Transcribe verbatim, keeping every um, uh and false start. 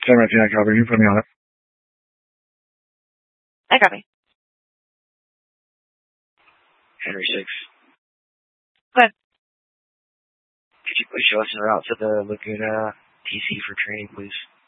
ten nineteen, I copy. You put me on it. I copy. Henry six. Go ahead. Could you please show us en route to the Laguna T C for training, please?